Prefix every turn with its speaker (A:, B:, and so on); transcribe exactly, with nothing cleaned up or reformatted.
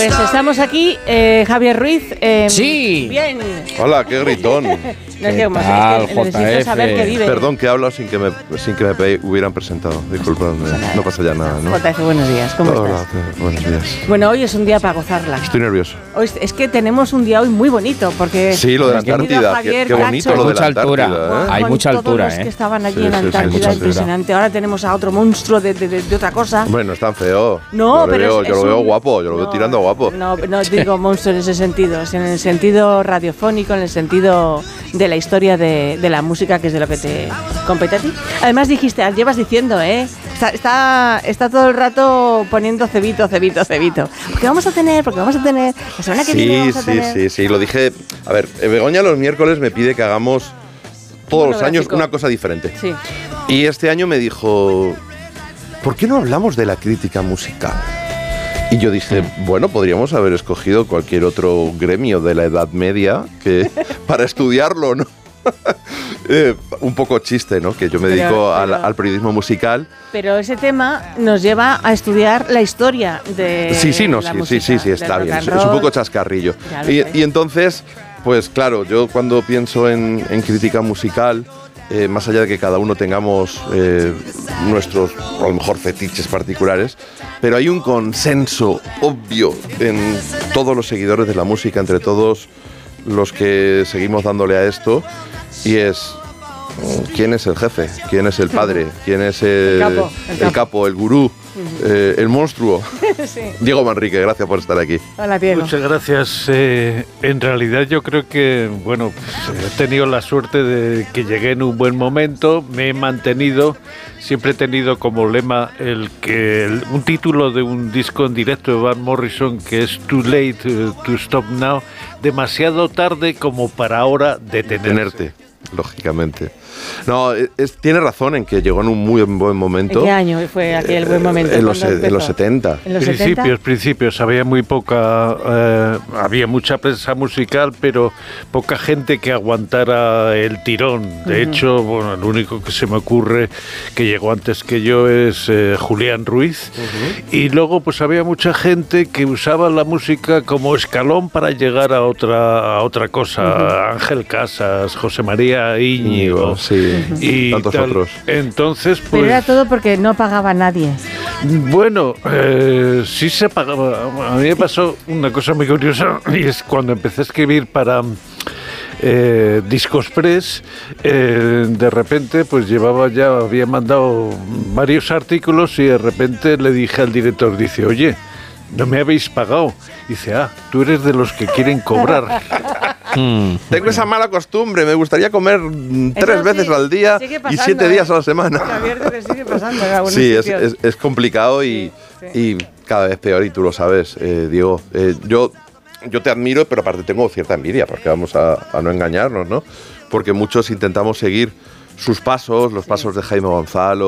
A: Pues estamos aquí, eh, Javier Ruiz. Eh,
B: sí.
A: Bien.
C: Hola, qué gritón.
A: No es que, más,
B: tal,
A: es que necesito
B: J F?
A: saber que vive.
C: Perdón que he hablado sin que me, sin que me pe- hubieran presentado. Disculpadme, no pasa ya nada, ¿no?
A: J F, buenos días, ¿cómo
C: Hola,
A: estás?
C: eh, buenos días.
A: Bueno, hoy es un día para gozarla.
C: Estoy nervioso.
A: Hoy es, es que tenemos un día hoy muy bonito, porque...
C: Sí, lo de la
A: hemos tenido a
C: Antártida. Qué,
A: Javier
C: qué bonito
A: Cacho,
C: lo de la
B: Mucha altura.
C: Antártida, ¿eh?
B: Hay
A: con
B: mucha
A: todos
B: altura,
A: los
B: ¿eh?
A: que estaban allí
C: Sí,
A: en
C: sí, sí,
A: Antártida,
C: mucha altura.
A: impresionante. Ahora tenemos a otro monstruo de, de, de, de otra cosa.
C: Hombre, no es tan feo.
A: No,
C: yo lo
A: pero
C: veo,
A: es,
C: yo
A: es
C: lo veo
A: un-
C: guapo, yo lo veo
A: no,
C: tirando guapo.
A: No, no digo monstruo en ese sentido, es en el sentido radiofónico, en el sentido de la historia de, de la música, que es de lo que te compete a ti. Además dijiste, llevas diciendo, ¿eh? Está, está, está todo el rato poniendo cebito, cebito, cebito. Porque vamos a tener, porque vamos a tener, la semana que viene
C: Sí,
A: vamos a
C: sí,
A: tener...
C: sí, sí, lo dije. A ver, eh, Begoña los miércoles me pide que hagamos todos los años
A: monográfico.
C: una cosa diferente.
A: Sí.
C: Y este año me dijo, ¿por qué no hablamos de la crítica musical? Y yo dije, bueno, podríamos haber escogido cualquier otro gremio de la Edad Media que para estudiarlo, ¿no? Eh, un poco chiste, ¿no? Que yo me
A: Pero-
C: dedico al,
A: pero-
C: al periodismo musical.
A: Pero ese tema nos lleva a estudiar la historia de
C: Sí, sí, no,
A: la
C: sí,
A: música,
C: sí, sí, sí,
A: del
C: está
A: rock
C: bien.
A: and
C: Es un
A: roll.
C: poco chascarrillo.
A: Ya lo
C: Y,
A: sé.
C: y entonces, pues claro, yo cuando pienso en, en crítica musical, eh, más allá de que cada uno tengamos eh, nuestros, a lo mejor, fetiches particulares, pero hay un consenso obvio en todos los seguidores de la música, entre todos los que seguimos dándole a esto, y es mm, quién es el jefe, quién es el padre, quién es el,
A: El capo, el
C: el
A: capo.
C: capo, el gurú, eh, el monstruo.
A: Sí.
C: Diego Manrique, gracias por estar aquí.
A: Hola, Diego.
D: Muchas gracias. Eh, en realidad yo creo que, bueno, pues, he tenido la suerte de que llegué en un buen momento, me he mantenido, siempre he tenido como lema el que el- un título de un disco en directo de Van Morrison que es Too Late to, to Stop Now, demasiado tarde como para ahora detenerse.
C: Tenerte, lógicamente. No, es, tiene razón en que llegó en un muy buen momento.
A: ¿En qué año fue aquel buen momento?
C: En los,
A: ¿Cuándo
C: en los
A: empezó?
C: setenta.
A: ¿En los
D: Principios,
A: setenta?
D: principios, había muy poca, eh, había mucha prensa musical, pero poca gente que aguantara el tirón. De hecho, bueno, el único que se me ocurre que llegó antes que yo es eh, Julián Ruiz. Y luego, pues había mucha gente que usaba la música como escalón para llegar a otra, a otra cosa. Ángel Casas, José María Íñigo.
C: Sí,
D: Y
C: tantos
D: tal.
C: otros.
D: Entonces, pues.
A: Pero era todo porque no pagaba nadie.
D: Bueno, eh, sí se pagaba. A mí me pasó una cosa muy curiosa y es cuando empecé a escribir para eh, Discos Press, eh, de repente pues llevaba ya, había mandado varios artículos y de repente le dije al director, dice, oye, no me habéis pagado. Dice, ah, tú eres de los que quieren cobrar.
B: Mm.
C: Tengo esa mala costumbre, me gustaría comer mm, tres
A: Eso
C: veces
A: sí,
C: al día
A: sigue
C: y
A: pasando,
C: siete
A: ¿eh?
C: días a la semana.
A: Javier, que sigue pasando en algunos
C: Sí, es,
A: sitios.
C: es, es complicado y,
A: Sí, sí.
C: y cada vez peor, y tú lo sabes, eh, Diego. Eh, yo, yo te admiro, pero aparte tengo cierta envidia, porque vamos a, a no engañarnos, ¿no? Porque muchos intentamos seguir sus pasos, los pasos de Jaime Gonzalo,